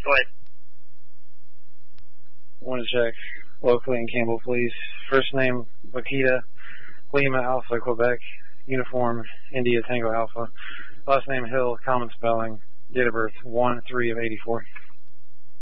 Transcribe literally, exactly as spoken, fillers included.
Go ahead. Want to check locally in Campbell, please. First name, Wakita, Lima Alpha, Quebec, uniform, India Tango Alpha. Last name, Hill, common spelling, date of birth, one three of eighty-four.